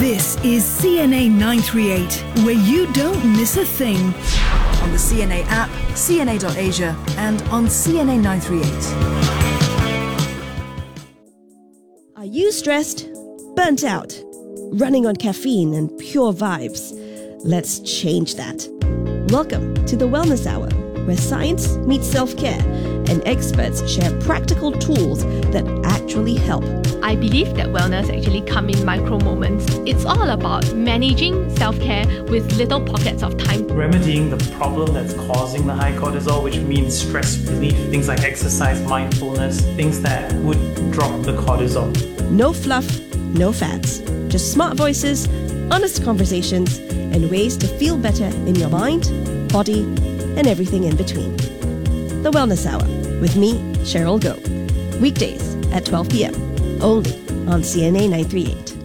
This is CNA 938, where you don't miss a thing. On the CNA app, cna.asia, and on CNA 938. Are you stressed? Burnt out? Running on caffeine and pure vibes? Let's change that. Welcome to the Wellness Hour, where science meets self-care and experts share practical tools that actually help. I believe that wellness actually come in micro moments. It's all about managing self-care with little pockets of time. Remedying the problem that's causing the high cortisol, which means stress relief, things like exercise, mindfulness, things that would drop the cortisol. No fluff, no fads. Just smart voices, honest conversations, and ways to feel better in your mind, body, and everything in between. The Wellness Hour with me, Cheryl Goh. Weekdays at 12 p.m. only on CNA 938.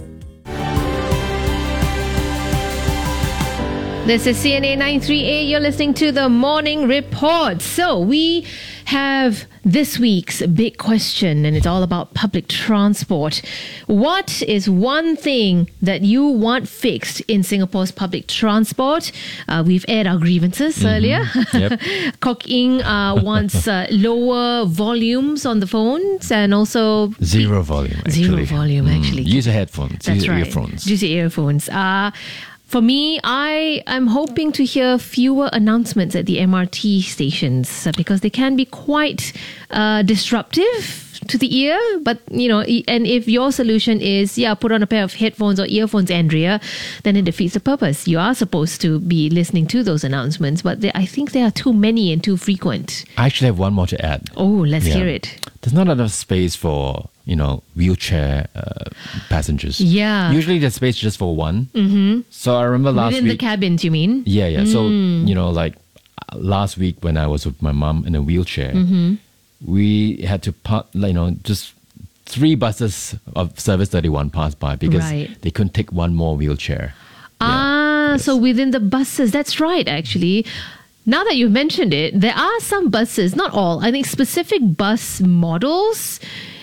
This is CNA 938. You're listening to the Morning Report. So we have this week's big question, and it's all about public transport. What is one thing that you want fixed in Singapore's public transport? We've aired our grievances earlier. Yep. Kok Ing wants lower volumes on the phones and also Zero volume, actually. Zero volume, actually. Use your headphones. That's use your right. earphones. Use your earphones. For me, I am hoping to hear fewer announcements at the MRT stations because they can be quite disruptive to the ear. But, you know, and if your solution is, put on a pair of headphones or earphones, Andrea, then it defeats the purpose. You are supposed to be listening to those announcements, but I think they are too many and too frequent. I actually have one more to add. Oh, let's hear it. There's not enough space for, wheelchair passengers. Yeah. Usually there's space just for one. Mm-hmm. So I remember last Within week. the cabins, you mean? Yeah. So, last week when I was with my mum in a wheelchair, we had to just 3 buses of Service 31 passed by because they couldn't take one more wheelchair. So within the buses, that's right, actually. Now that you've mentioned it, there are some buses, not all, I think specific bus models.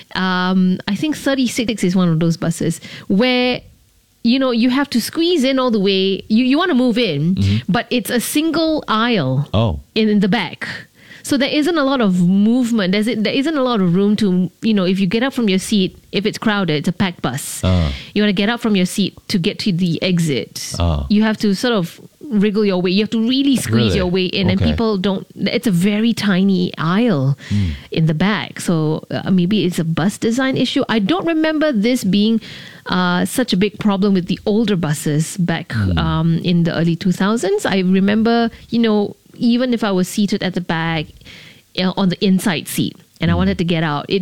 I think 36 is one of those buses where, you have to squeeze in all the way. You want to move in, but it's a single aisle in the back. So there isn't a lot of movement. There isn't a lot of room to, if you get up from your seat, if it's crowded, it's a packed bus. You want to get up from your seat to get to the exit. You have to sort of wriggle your way. You have to really squeeze your way in, and people don't. It's a very tiny aisle in the back. So maybe it's a bus design issue. I don't remember this being such a big problem with the older buses back in the early 2000s. I remember, even if I was seated at the back on the inside seat and I wanted to get out,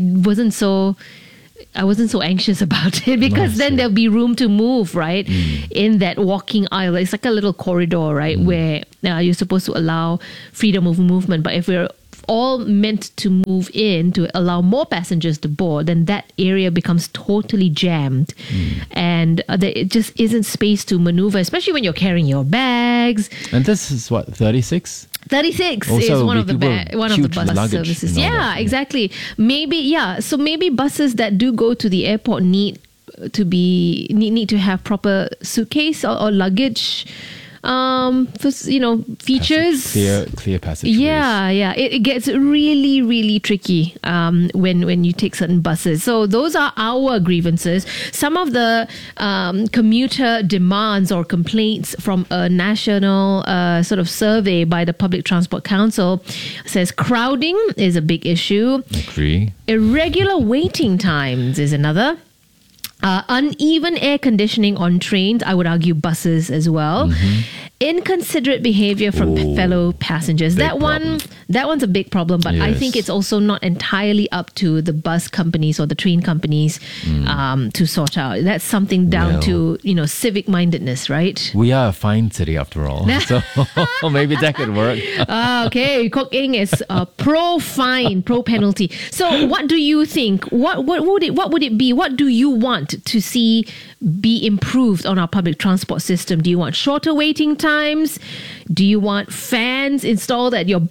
I wasn't so anxious about it because then there'll be room to move, right? In that walking aisle. It's like a little corridor, right? Where you're supposed to allow freedom of movement. But if we're all meant to move in to allow more passengers to board, then that area becomes totally jammed. And there just isn't space to maneuver, especially when you're carrying your bags. And this is what, 36? 36 also, is one of the bus luggage services. Yeah, exactly. So maybe buses that do go to the airport need to have proper suitcase or luggage for features. Clear passageways. Yeah. It gets really, really tricky when you take certain buses. So those are our grievances. Some of the commuter demands or complaints from a national sort of survey by the Public Transport Council says crowding is a big issue. Agree. Irregular waiting times is another. Uneven air conditioning on trains, I would argue buses as well. Inconsiderate behavior from fellow passengers. That one's a big problem, but I think it's also not entirely up to the bus companies or the train companies to sort out. That's something down to civic mindedness, right? We are a fine city after all, so maybe that could work. Okay, Kok Ing is pro fine, pro penalty. So, what do you think? What would it be? What do you want to see be improved on our public transport system? Do you want shorter waiting times? Do you want fans installed at your bus stops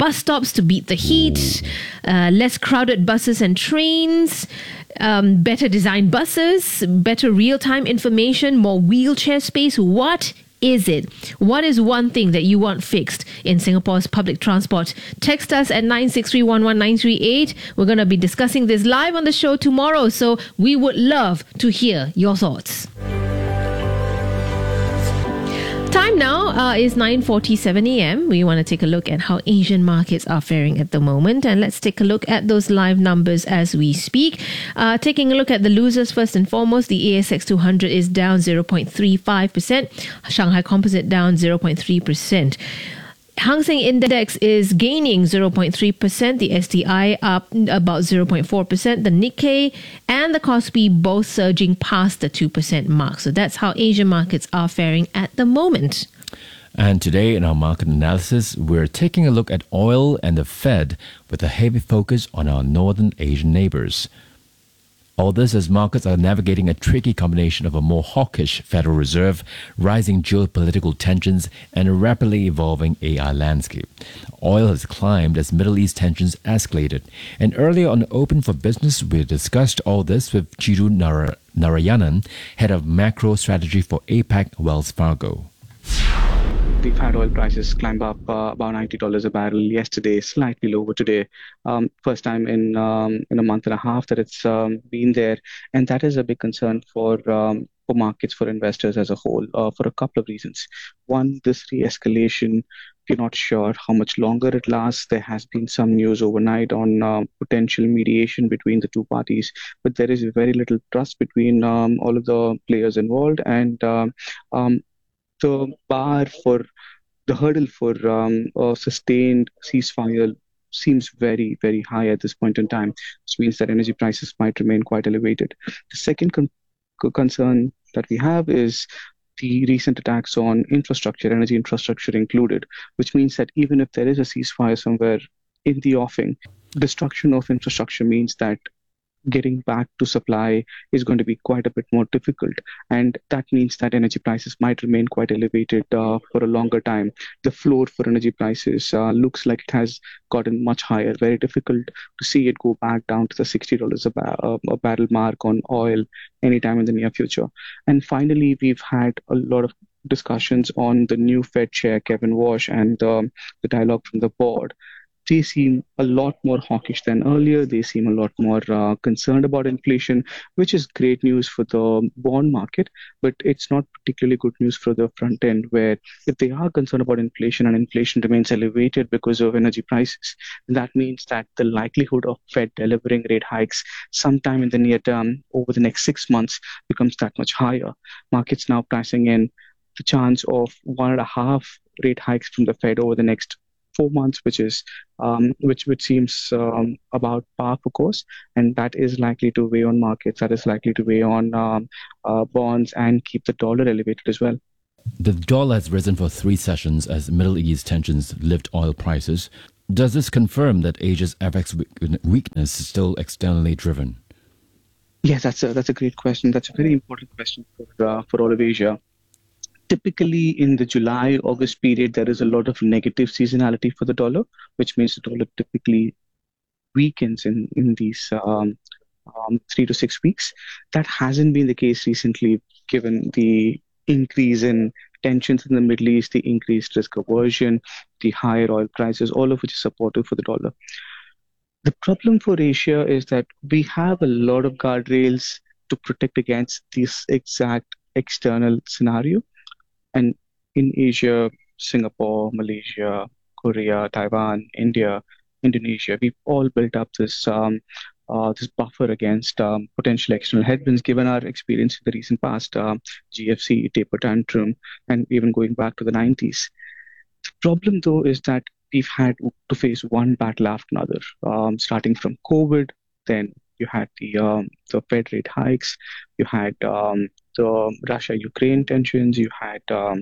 jobs to beat the heat, less crowded buses and trains, better designed buses, better real-time information, more wheelchair space. What is it? What is one thing that you want fixed in Singapore's public transport? Text us at 963-11938. We're going to be discussing this live on the show tomorrow, so we would love to hear your thoughts. Time now is 9:47 a.m. We want to take a look at how Asian markets are faring at the moment, and let's take a look at those live numbers as we speak. Taking a look at the losers first and foremost, the ASX 200 is down 0.35%, Shanghai Composite down 0.3%. Hang Seng Index is gaining 0.3%, the STI up about 0.4%, the Nikkei and the Kospi both surging past the 2% mark. So that's how Asian markets are faring at the moment. And today in our market analysis, we're taking a look at oil and the Fed with a heavy focus on our northern Asian neighbors. All this as markets are navigating a tricky combination of a more hawkish Federal Reserve, rising geopolitical tensions, and a rapidly evolving AI landscape. Oil has climbed as Middle East tensions escalated. And earlier on Open for Business, we discussed all this with Chiru Narayanan, head of macro strategy for APAC Wells Fargo. We've had oil prices climb up about $90 a barrel yesterday, slightly lower today. First time in a month and a half that it's been there, and that is a big concern for markets, for investors as a whole, for a couple of reasons. One, this re-escalation, we're not sure how much longer it lasts. There has been some news overnight on potential mediation between the two parties, but there is very little trust between all of the players involved, and the hurdle for a sustained ceasefire seems very, very high at this point in time, which means that energy prices might remain quite elevated. The second concern that we have is the recent attacks on infrastructure, energy infrastructure included, which means that even if there is a ceasefire somewhere in the offing, destruction of infrastructure means that getting back to supply is going to be quite a bit more difficult, and that means that energy prices might remain quite elevated for a longer time. The floor for energy prices looks like it has gotten much higher. Very difficult to see it go back down to the $60 a barrel mark on oil anytime in the near future. And finally, we've had a lot of discussions on the new Fed chair, Kevin Walsh, and the dialogue from the board. They seem a lot more hawkish than earlier. They seem a lot more concerned about inflation, which is great news for the bond market, but it's not particularly good news for the front end, where if they are concerned about inflation and inflation remains elevated because of energy prices, that means that the likelihood of Fed delivering rate hikes sometime in the near term over the next 6 months becomes that much higher. Markets now pricing in the chance of 1.5 rate hikes from the Fed over the next 4 months, which seems about par for course, and that is likely to weigh on markets. That is likely to weigh on bonds and keep the dollar elevated as well. The dollar has risen for 3 sessions as Middle East tensions lift oil prices. Does this confirm that Asia's FX weakness is still externally driven? Yes, that's a great question. That's a very important question for all of Asia. Typically, in the July-August period, there is a lot of negative seasonality for the dollar, which means the dollar typically weakens in these 3 to 6 weeks. That hasn't been the case recently, given the increase in tensions in the Middle East, the increased risk aversion, the higher oil prices, all of which is supportive for the dollar. The problem for Asia is that we have a lot of guardrails to protect against this exact external scenario. And in Asia, Singapore, Malaysia, Korea, Taiwan, India, Indonesia, we've all built up this buffer against potential external headwinds, given our experience in the recent past, GFC, taper tantrum, and even going back to the 90s. The problem, though, is that we've had to face one battle after another, starting from COVID. Then you had the Fed rate hikes, you had the Russia-Ukraine tensions, you had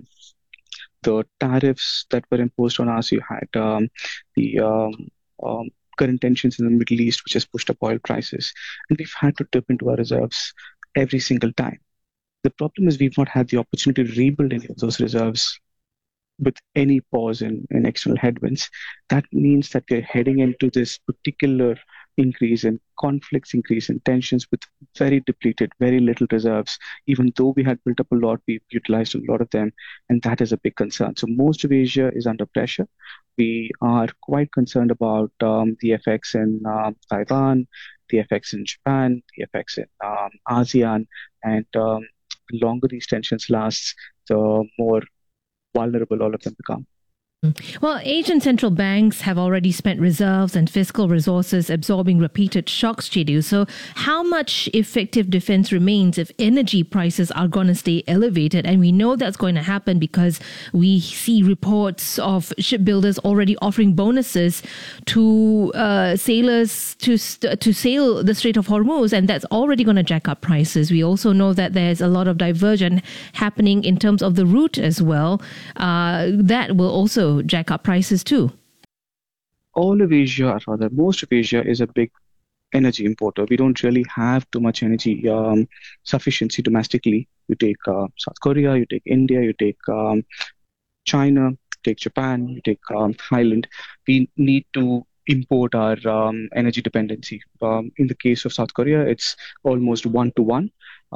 the tariffs that were imposed on us, you had the current tensions in the Middle East, which has pushed up oil prices. And we've had to dip into our reserves every single time. The problem is we've not had the opportunity to rebuild any of those reserves with any pause in external headwinds. That means that we're heading into this particular increase in conflicts, increase in tensions with very depleted, very little reserves. Even though we had built up a lot, we've utilized a lot of them, and that is a big concern. So most of Asia is under pressure. We are quite concerned about the effects in Taiwan, the effects in Japan, the effects in ASEAN, and the longer these tensions last, the more vulnerable all of them become. Well, Asian central banks have already spent reserves and fiscal resources absorbing repeated shocks, Chidu. So how much effective defense remains if energy prices are going to stay elevated? And we know that's going to happen because we see reports of shipbuilders already offering bonuses to sailors to sail the Strait of Hormuz, and that's already going to jack up prices. We also know that there's a lot of diversion happening in terms of the route as well. That will also jack up prices too. All of Asia, or rather most of Asia, is a big energy importer. We don't really have too much energy sufficiency domestically. You take South Korea, you take India, you take China, you take Japan, you take Thailand. We need to import our energy dependency. In the case of South Korea, it's almost 1-to-1.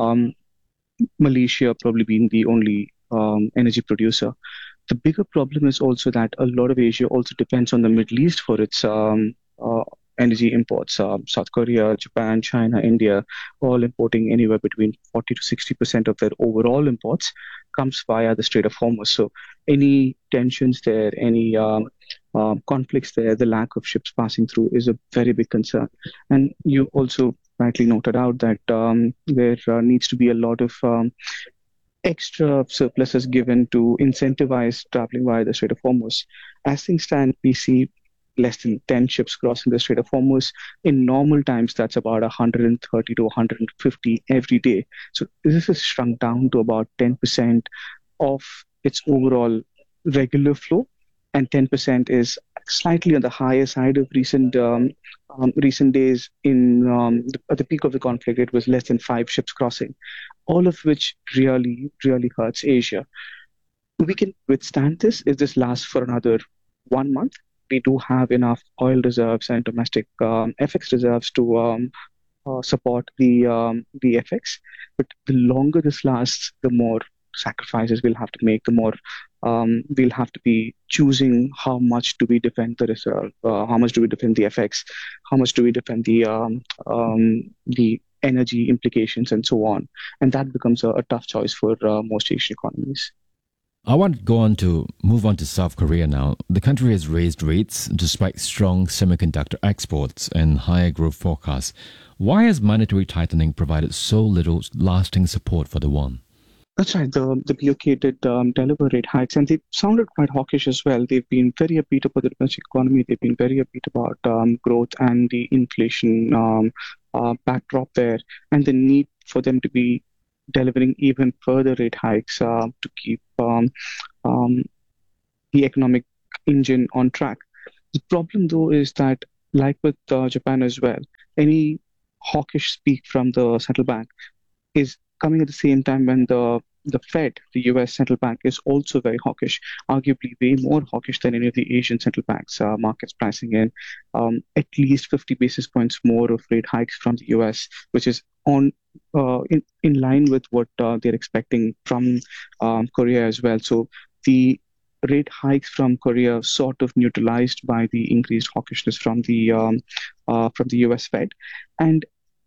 Malaysia probably being the only energy producer. The bigger problem is also that a lot of Asia also depends on the Middle East for its energy imports. South Korea, Japan, China, India, all importing anywhere between 40 to 60% of their overall imports comes via the Strait of Hormuz. So any tensions there, any conflicts there, the lack of ships passing through is a very big concern. And you also rightly noted out that there needs to be a lot of extra surpluses given to incentivize traveling via the Strait of Hormuz. As things stand, we see less than 10 ships crossing the Strait of Hormuz. In normal times, that's about 130 to 150 every day. So this has shrunk down to about 10% of its overall regular flow, and 10% is slightly on the higher side of recent days. At the peak of the conflict, it was less than 5 ships crossing, all of which really, really hurts Asia. We can withstand this if this lasts for another 1 month. We do have enough oil reserves and domestic FX reserves to support the FX. But the longer this lasts, the more sacrifices we'll have to make, the more we'll have to be choosing how much do we defend the reserve, how much do we defend the FX, how much do we defend the energy implications, and so on. And that becomes a tough choice for most Asian economies. I want to move on to South Korea now. The country has raised rates despite strong semiconductor exports and higher growth forecasts. Why has monetary tightening provided so little lasting support for the won? That's right. The BOK did deliver rate hikes, and they sounded quite hawkish as well. They've been very upbeat about the domestic economy. They've been very upbeat about growth and the inflation backdrop there, and the need for them to be delivering even further rate hikes to keep the economic engine on track. The problem, though, is that, like with Japan as well, any hawkish speak from the central bank is coming at the same time when the Fed, the US central bank, is also very hawkish, arguably way more hawkish than any of the Asian central banks. Markets pricing in at least 50 basis points more of rate hikes from the US, which is in line with what they're expecting from Korea as well. So the rate hikes from Korea sort of neutralized by the increased hawkishness from the US Fed. And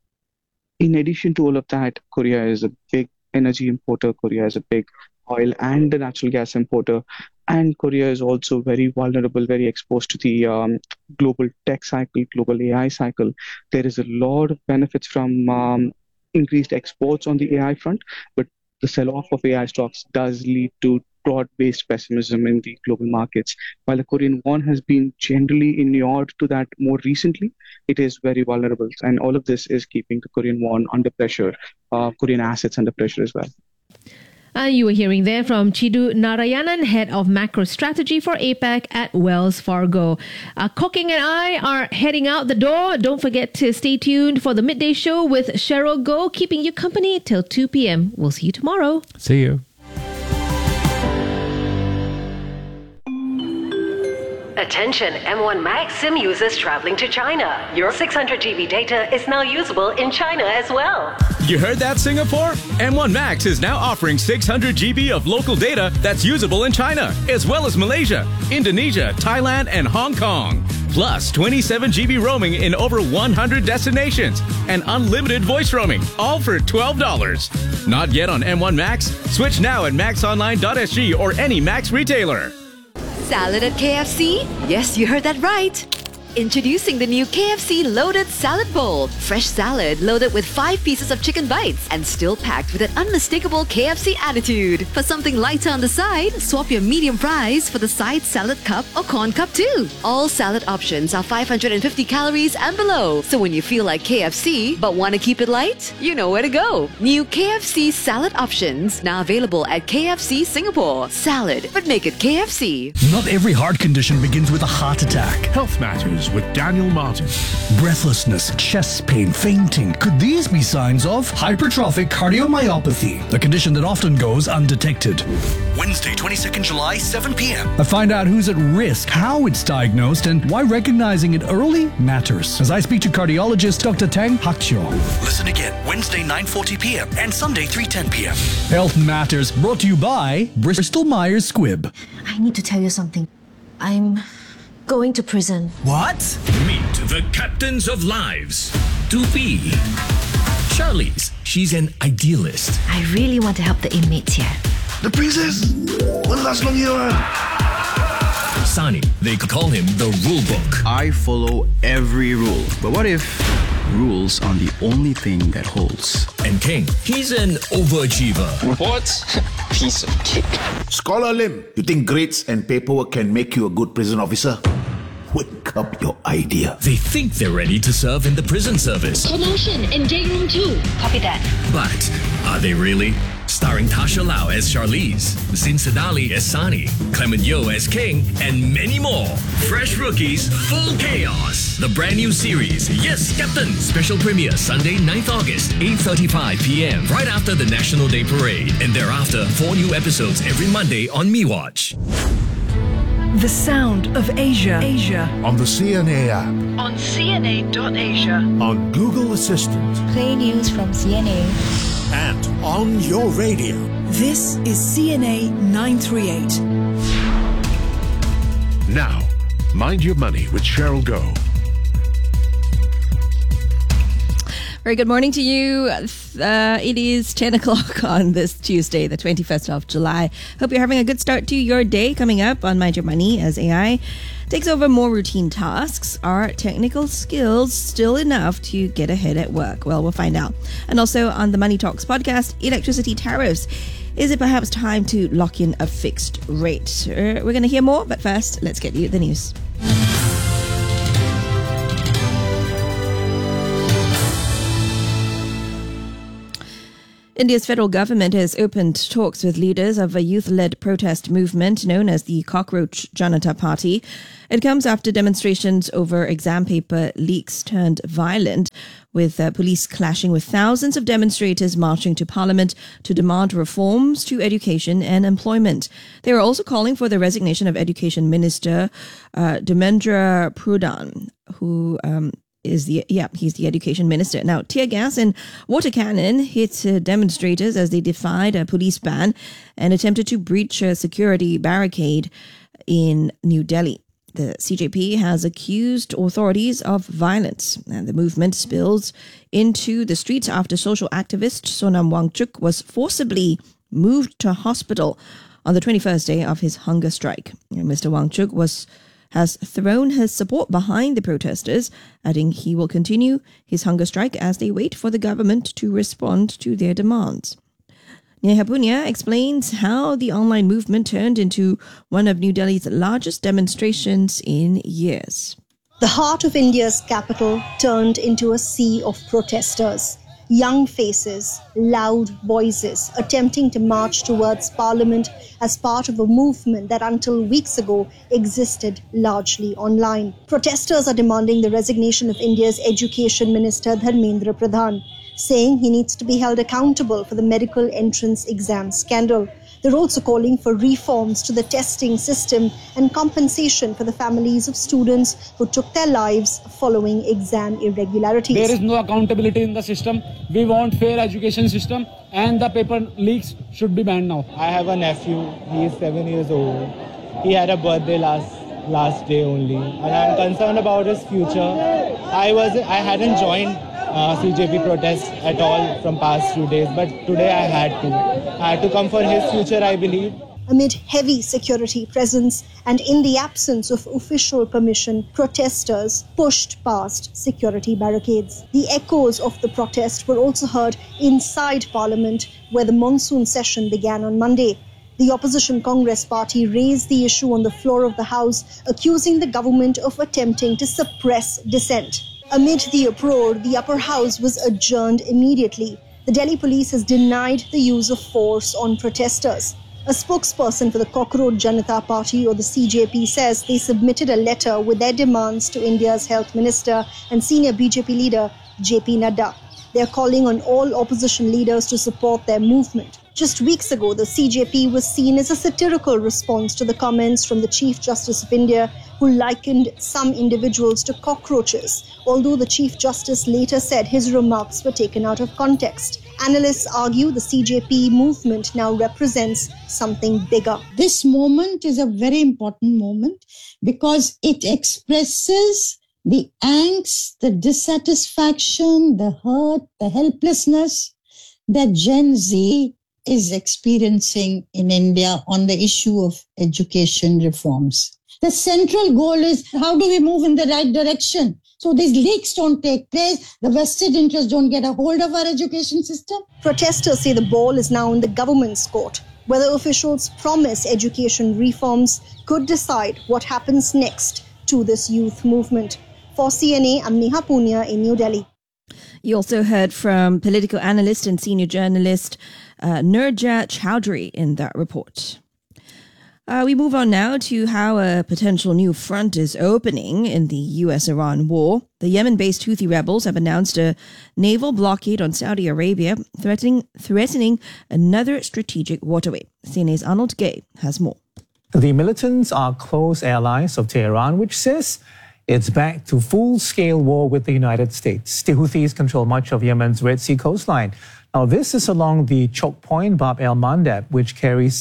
in addition to all of that, Korea is a big energy importer. Korea is a big oil and natural gas importer. And Korea is also very vulnerable, very exposed to the global tech cycle, global AI cycle. There is a lot of benefits from increased exports on the AI front, but the sell-off of AI stocks does lead to broad-based pessimism in the global markets. While the Korean won has been generally inured to that more recently, it is very vulnerable. And all of this is keeping the Korean won under pressure, Korean assets under pressure as well. You were hearing there from Chidu Narayanan, Head of Macro Strategy for APAC at Wells Fargo. Koking and I are heading out the door. Don't forget to stay tuned for the Midday Show with Cheryl Goh, keeping you company till 2 p.m. We'll see you tomorrow. See you. Attention M1 Max SIM users traveling to China. Your 600 GB data is now usable in China as well. You heard that, Singapore? M1 Max is now offering 600 GB of local data that's usable in China, as well as Malaysia, Indonesia, Thailand, and Hong Kong. Plus 27 GB roaming in over 100 destinations and unlimited voice roaming, all for $12. Not yet on M1 Max? Switch now at maxonline.sg or any Max retailer. Salad at KFC? Yes, you heard that right. Introducing the new KFC Loaded Salad Bowl. Fresh salad loaded with 5 pieces of chicken bites and still packed with an unmistakable KFC attitude. For something lighter on the side, swap your medium fries for the side salad cup or corn cup too. All salad options are 550 calories and below. So when you feel like KFC but want to keep it light, you know where to go. New KFC salad options now available at KFC Singapore. Salad, but make it KFC. Not every heart condition begins with a heart attack. Health Matters with Daniel Martin. Breathlessness, chest pain, fainting. Could these be signs of hypertrophic cardiomyopathy, a condition that often goes undetected? Wednesday, 22nd July, 7 p.m. I find out who's at risk, how it's diagnosed, and why recognizing it early matters. As I speak to cardiologist Dr. Tang Hakchio. Listen again, Wednesday, 9:40 p.m. and Sunday, 3:10 p.m. Health Matters, brought to you by Bristol Myers Squibb. I need to tell you something. I'm going to prison. What? Meet the captains of lives. 2P. Charlize, she's an idealist. I really want to help the inmates here. The princess won't last long here. Sani, they call him the rule book. I follow every rule. But what if rules are the only thing that holds? And King, he's an overachiever. What? Piece of cake. Scholar Lim, you think grades and paperwork can make you a good prison officer? Wake up your idea. They think they're ready to serve in the prison service. Promotion in day room 2. Copy that. But are they really? Starring Tasha Lau as Charlize, Zin Sadali as Sani, Clement Yeoh as King, and many more. Fresh Rookies, Full Chaos. The brand new series, Yes, Captain. Special premiere Sunday, 9th August, 8:35 p.m. Right after the National Day Parade. And thereafter, 4 new episodes every Monday on MeWatch. The sound of Asia. On the CNA app. On CNA.Asia. On Google Assistant. Play news from CNA. And on your radio. This is CNA 938. Now, Mind Your Money with Cheryl Goh. Very good morning to you. It is 10 o'clock on this Tuesday, the 21st of July. Hope you're having a good start to your day. Coming up on Mind Your Money, as AI takes over more routine tasks, are technical skills still enough to get ahead at work? Well, we'll find out. And also on the Money Talks podcast, electricity tariffs. Is it perhaps time to lock in a fixed rate? We're going to hear more, but first, let's get you the news. India's federal government has opened talks with leaders of a youth-led protest movement known as the Cockroach Janata Party. It comes after demonstrations over exam paper leaks turned violent, with police clashing with thousands of demonstrators marching to Parliament to demand reforms to education and employment. They are also calling for the resignation of Education Minister Dharmendra Pradhan, who he's the education minister. Now, tear gas and water cannon hit demonstrators as they defied a police ban and attempted to breach a security barricade in New Delhi. The CJP has accused authorities of violence, and the movement spills into the streets after social activist Sonam Wangchuk was forcibly moved to hospital on the 21st day of his hunger strike. Mr. Wangchuk has thrown his support behind the protesters, adding he will continue his hunger strike as they wait for the government to respond to their demands. Neha Punya explains how the online movement turned into one of New Delhi's largest demonstrations in years. The heart of India's capital turned into a sea of protesters. Young faces, loud voices, attempting to march towards Parliament as part of a movement that until weeks ago existed largely online. Protesters are demanding the resignation of India's Education Minister Dharmendra Pradhan, saying he needs to be held accountable for the medical entrance exam scandal. They're also calling for reforms to the testing system and compensation for the families of students who took their lives following exam irregularities. There is no accountability in the system. We want fair education system, and the paper leaks should be banned now. I have a nephew. He is 7 years old. He had a birthday last day only, and I'm concerned about his future. I hadn't joined CJP protests at all from past few days, but today I had to come for his future, I believe. Amid heavy security presence and in the absence of official permission, protesters pushed past security barricades. The echoes of the protest were also heard inside Parliament, where the monsoon session began on Monday. The opposition Congress party raised the issue on the floor of the House, accusing the government of attempting to suppress dissent. Amid the uproar, the upper house was adjourned immediately. The Delhi police has denied the use of force on protesters. A spokesperson for the Cockroach Janata Party, or the CJP, says they submitted a letter with their demands to India's Health Minister and senior BJP leader JP Nadda. They are calling on all opposition leaders to support their movement. Just weeks ago, the CJP was seen as a satirical response to the comments from the Chief Justice of India, who likened some individuals to cockroaches, although the Chief Justice later said his remarks were taken out of context. Analysts argue the CJP movement now represents something bigger. This moment is a very important moment because it expresses the angst, the dissatisfaction, the hurt, the helplessness that Gen Z is experiencing in India on the issue of education reforms. The central goal is how do we move in the right direction? So these leaks don't take place, the vested interests don't get a hold of our education system. Protesters say the ball is now in the government's court. Whether officials promise education reforms could decide what happens next to this youth movement. For CNA, I'm Neha Punya in New Delhi. You also heard from political analyst and senior journalist Nurja Chowdhury in that report. We move on now to how a potential new front is opening in the US-Iran war. The Yemen-based Houthi rebels have announced a naval blockade on Saudi Arabia, threatening another strategic waterway. CNA's Arnold Gay has more. The militants are close allies of Tehran, which says it's back to full-scale war with the United States. The Houthis control much of Yemen's Red Sea coastline. Now, this is along the choke point Bab el-Mandeb, which carries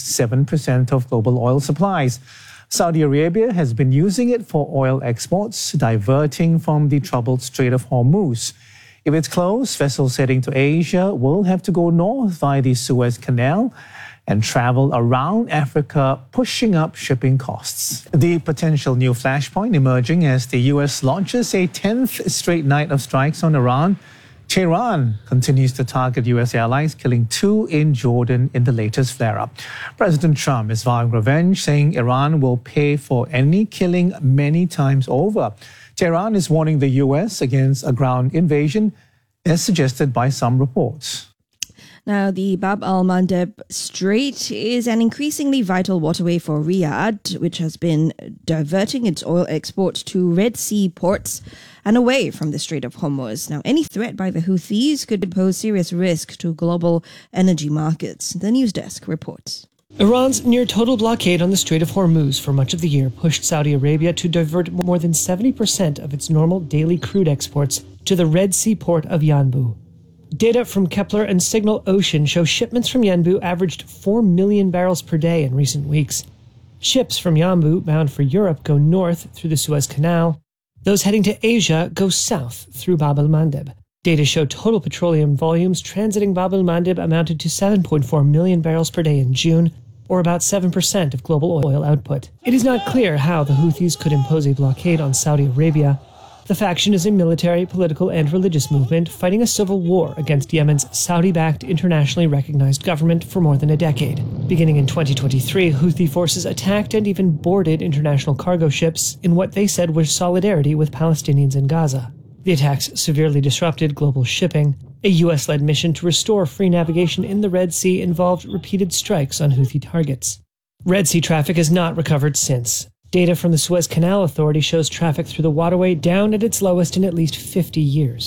7% of global oil supplies. Saudi Arabia has been using it for oil exports, diverting from the troubled Strait of Hormuz. If it's closed, vessels heading to Asia will have to go north via the Suez Canal and travel around Africa, pushing up shipping costs. The potential new flashpoint emerging as the US launches a 10th straight night of strikes on Iran. Tehran continues to target US allies, killing 2 in Jordan in the latest flare-up. President Trump is vowing revenge, saying Iran will pay for any killing many times over. Tehran is warning the US against a ground invasion, as suggested by some reports. Now, the Bab al-Mandeb Strait is an increasingly vital waterway for Riyadh, which has been diverting its oil exports to Red Sea ports and away from the Strait of Hormuz. Now, any threat by the Houthis could pose serious risk to global energy markets. The news desk reports. Iran's near-total blockade on the Strait of Hormuz for much of the year pushed Saudi Arabia to divert more than 70% of its normal daily crude exports to the Red Sea port of Yanbu. Data from Kepler and Signal Ocean show shipments from Yanbu averaged 4 million barrels per day in recent weeks. Ships from Yanbu bound for Europe go north through the Suez Canal. Those heading to Asia go south through Bab el-Mandeb. Data show total petroleum volumes transiting Bab el-Mandeb amounted to 7.4 million barrels per day in June, or about 7% of global oil output. It is not clear how the Houthis could impose a blockade on Saudi Arabia. The faction is a military, political, and religious movement fighting a civil war against Yemen's Saudi-backed, internationally recognized government for more than a decade. Beginning in 2023, Houthi forces attacked and even boarded international cargo ships in what they said was solidarity with Palestinians in Gaza. The attacks severely disrupted global shipping. A U.S.-led mission to restore free navigation in the Red Sea involved repeated strikes on Houthi targets. Red Sea traffic has not recovered since. Data from the Suez Canal Authority shows traffic through the waterway down at its lowest in at least 50 years.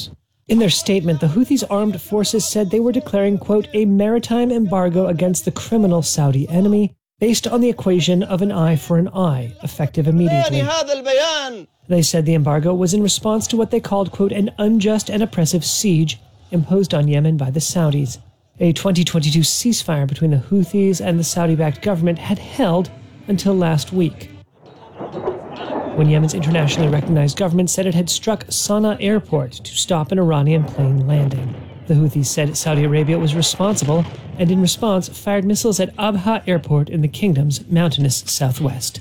In their statement, the Houthis' armed forces said they were declaring, quote, a maritime embargo against the criminal Saudi enemy based on the equation of an eye for an eye, effective immediately. They said the embargo was in response to what they called, quote, an unjust and oppressive siege imposed on Yemen by the Saudis. A 2022 ceasefire between the Houthis and the Saudi-backed government had held until last week, when Yemen's internationally recognized government said it had struck Sana'a airport to stop an Iranian plane landing. The Houthis said Saudi Arabia was responsible and in response fired missiles at Abha airport in the kingdom's mountainous southwest.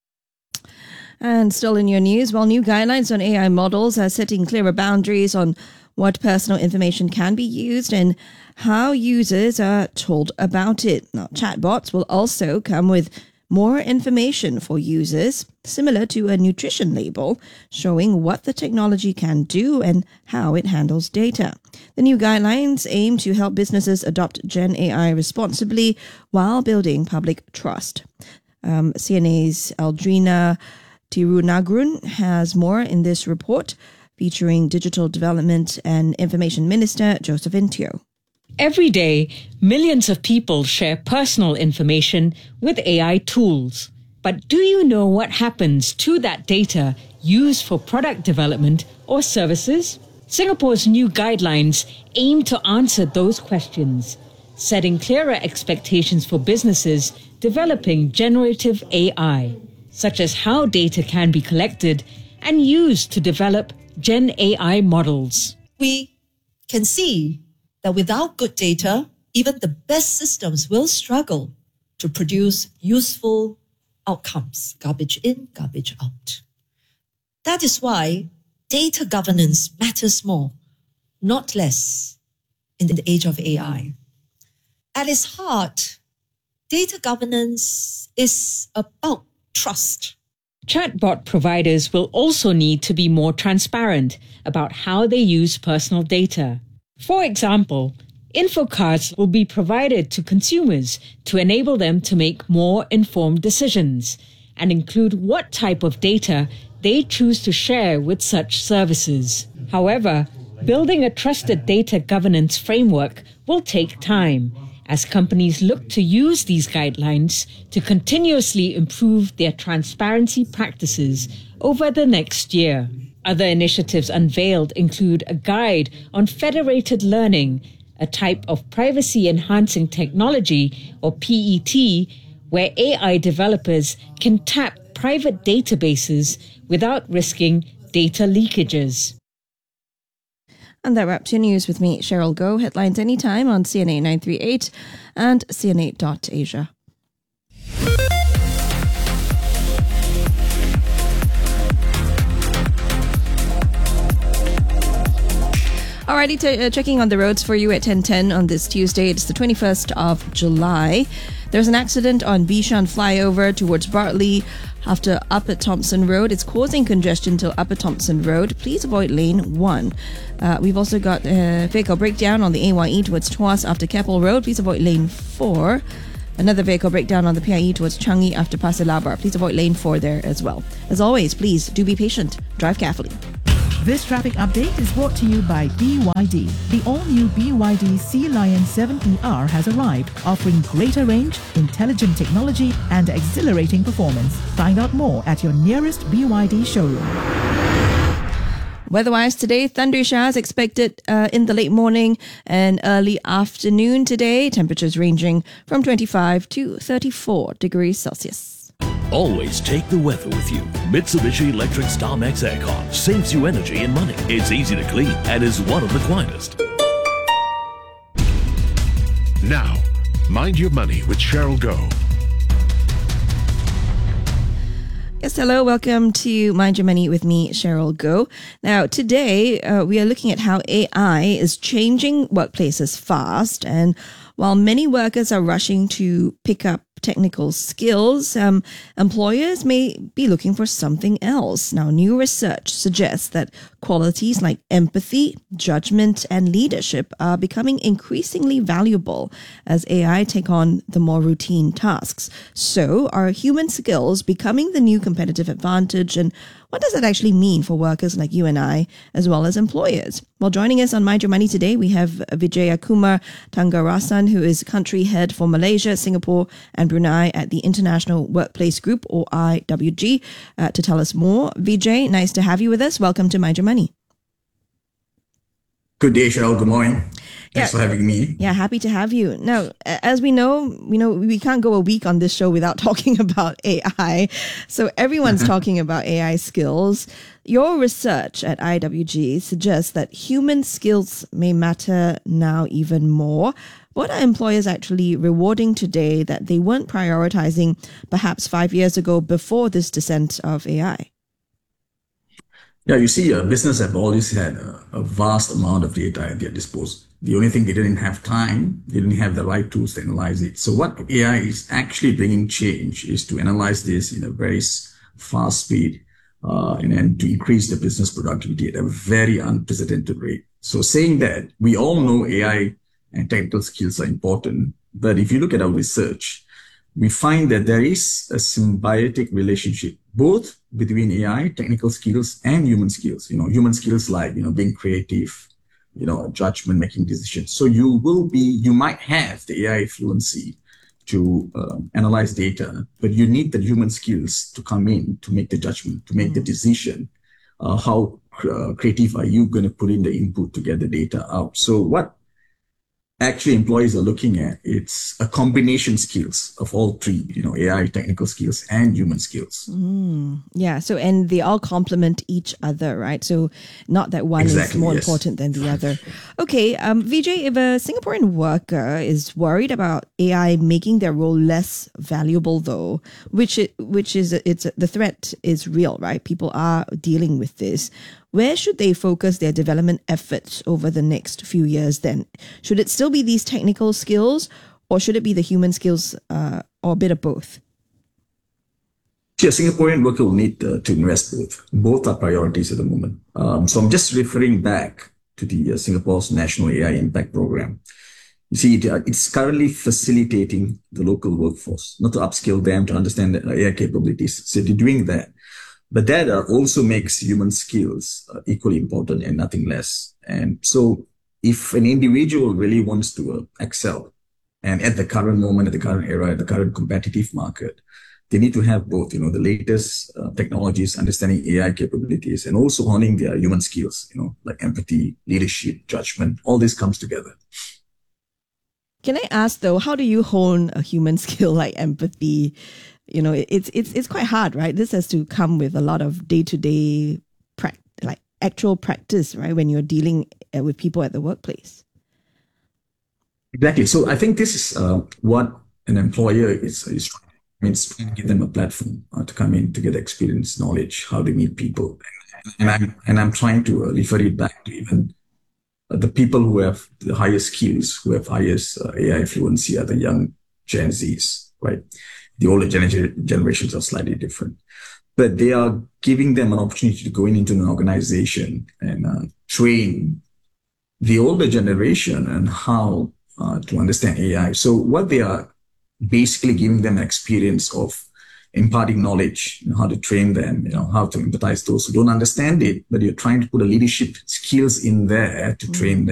And still in your news, new guidelines on AI models are setting clearer boundaries on what personal information can be used and how users are told about it. Now, chatbots will also come with more information for users, similar to a nutrition label, showing what the technology can do and how it handles data. The new guidelines aim to help businesses adopt Gen AI responsibly while building public trust. CNA's Aldrina Tirunagrun has more in this report, featuring Digital Development and Information Minister Joseph Intio. Every day, millions of people share personal information with AI tools. But do you know what happens to that data used for product development or services? Singapore's new guidelines aim to answer those questions, setting clearer expectations for businesses developing generative AI, such as how data can be collected and used to develop Gen AI models. We can see that without good data, even the best systems will struggle to produce useful outcomes. Garbage in, garbage out. That is why data governance matters more, not less, in the age of AI. At its heart, data governance is about trust. Chatbot providers will also need to be more transparent about how they use personal data. For example, info cards will be provided to consumers to enable them to make more informed decisions and include what type of data they choose to share with such services. However, building a trusted data governance framework will take time as companies look to use these guidelines to continuously improve their transparency practices over the next year. Other initiatives unveiled include a guide on federated learning, a type of privacy-enhancing technology, or PET, where AI developers can tap private databases without risking data leakages. And that wraps your news with me, Cheryl Goh. Headlines anytime on CNA 938 and CNA.Asia. Alrighty, checking on the roads for you at 10:10 on this Tuesday. It's the 21st of July. There's an accident on Bishan flyover towards Bartley after Upper Thompson Road. It's causing congestion till Upper Thompson Road. Please avoid lane 1. We've also got a vehicle breakdown on the AYE towards Tuas after Keppel Road. Please avoid lane 4. Another vehicle breakdown on the PIE towards Changi after Pasir Labar. Please avoid lane 4 there as well. As always, please do be patient. Drive carefully. This traffic update is brought to you by BYD. The all-new BYD Sea Lion 7ER has arrived, offering greater range, intelligent technology, and exhilarating performance. Find out more at your nearest BYD showroom. Weather-wise today, thunder showers expected in the late morning and early afternoon today. Temperatures ranging from 25 to 34 degrees Celsius. Always take the weather with you. Mitsubishi Electric StarMax Aircon saves you energy and money. It's easy to clean and is one of the quietest. Now, Mind Your Money with Cheryl Goh. Yes, hello. Welcome to Mind Your Money with me, Cheryl Goh. Now, today we are looking at how AI is changing workplaces fast, and while many workers are rushing to pick up technical skills, employers may be looking for something else. Now, new research suggests that qualities like empathy, judgment, and leadership are becoming increasingly valuable as AI take on the more routine tasks. So, are human skills becoming the new competitive advantage, and what does that actually mean for workers like you and I, as well as employers? Well, joining us on Mind Your Money today, we have Vijayakumar Tangarasan, who is country head for Malaysia, Singapore and Brunei at the International Workplace Group, or IWG, to tell us more. Vijay, nice to have you with us. Welcome to Mind Your Money. Good day, Cheryl. Good morning. Thanks for having me. Yeah, happy to have you. Now, as we know, we can't go a week on this show without talking about AI. So everyone's talking about AI skills. Your research at IWG suggests that human skills may matter now even more. What are employers actually rewarding today that they weren't prioritizing perhaps 5 years ago before this descent of AI? Yeah, you see, business have always had a vast amount of data at their disposal. The only thing they didn't have time, they didn't have the right tools to analyze it. So what AI is actually bringing change is to analyze this in a very fast speed and to increase the business productivity at a very unprecedented rate. So saying that, we all know AI and technical skills are important, but if you look at our research, we find that there is a symbiotic relationship, both between AI, technical skills, and human skills. Human skills like, being creative, judgment, making decisions. So you might have the AI fluency to analyze data, but you need the human skills to come in to make the judgment, to make the decision. How creative are you going to put in the input to get the data out? So what actually employees are looking at, it's a combination skills of all three, AI, technical skills, and human skills. Yeah. So, and they all complement each other, right? So not that one is more important than the other. Okay. Vijay, if a Singaporean worker is worried about AI making their role less valuable though, the threat is real, right? People are dealing with this. Where should they focus their development efforts over the next few years then? Should it still be these technical skills, or should it be the human skills, or a bit of both? A Singaporean worker will need to invest both. Both are priorities at the moment. So I'm just referring back to the Singapore's National AI Impact Program. You see, it's currently facilitating the local workforce, not to upskill them, to understand the AI capabilities. So they're doing that. But that also makes human skills equally important and nothing less. And so if an individual really wants to excel, and at the current moment, at the current era, at the current competitive market, they need to have both, the latest technologies, understanding AI capabilities, and also honing their human skills, like empathy, leadership, judgment. All this comes together. Can I ask though, how do you hone a human skill like empathy? It's quite hard, right? This has to come with a lot of day-to-day actual practice, right? When you're dealing with people at the workplace. Exactly. So I think this is what an employer is trying to give them a platform to come in to get experience, knowledge, how to meet people. And I'm trying to refer it back to even the people who have the highest skills, who have highest AI fluency are the young Gen Zs, right? The older generations are slightly different, but they are giving them an opportunity to go into an organization and train the older generation on how to understand AI. So what they are basically giving them an experience of imparting knowledge, how to train them, how to empathize those who don't understand it, but you're trying to put a leadership skills in there to train them.